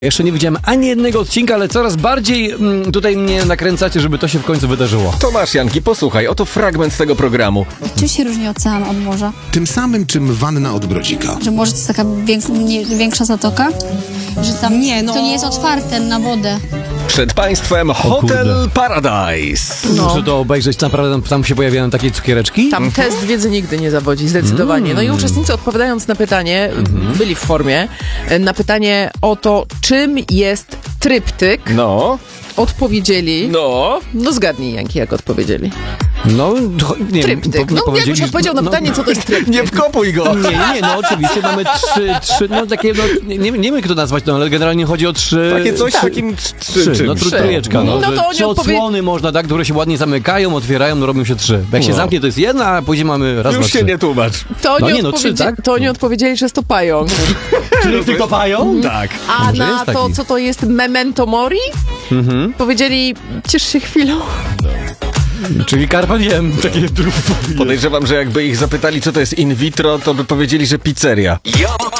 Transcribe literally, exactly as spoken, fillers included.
Jeszcze nie widziałem ani jednego odcinka, ale coraz bardziej mm, tutaj mnie nakręcacie, żeby to się w końcu wydarzyło. Tomasz Janki, posłuchaj, oto fragment z tego programu. Czym się różni ocean od morza? Tym samym, czym wanna od brodzika. Że morze to jest taka wiek, nie, większa zatoka? Że tam Nie, no. to nie jest otwarte na wodę. Przed państwem Hotel kurde. Paradise. No. Muszę to obejrzeć, naprawdę tam, tam się pojawiają takie cukiereczki. Tam test wiedzy nigdy nie zawodzi, zdecydowanie. No i uczestnicy, odpowiadając na pytanie, byli w formie, na pytanie o to, czym jest tryptyk, No, odpowiedzieli... no. No zgadnij, Janki, jak odpowiedzieli. No, to, nie Tryptyk. po- No, powiedzieli, Janusz odpowiedział na no, pytanie, co to jest tryptyk. Nie wkopuj go. Nie, nie, nie, no oczywiście mamy trzy, trzy, no takie, no nie, nie wiem jak to nazwać, no ale generalnie chodzi o trzy... Takie coś Tak. takim Trzy, trzy, no tr- trójeczka, no, No że to oni trzy odpowie- odsłony można, tak, które się ładnie zamykają, otwierają, no robią się trzy. Bo jak się No. zamknie, to jest jedna, a później mamy raz, Już dwa, się trzy. nie tłumacz. To oni, No nie, no, odpowiedzi- trzy, tak? to oni odpowiedzieli, że jest to pająk. Czyli tylko pają? Tak. A Może na jest to, taki. co to jest memento mori, Mhm. powiedzieli, ciesz się chwilą. Czyli karpa wiem, takie Podejrzewam, że jakby ich zapytali, co to jest in vitro, to by powiedzieli, że pizzeria.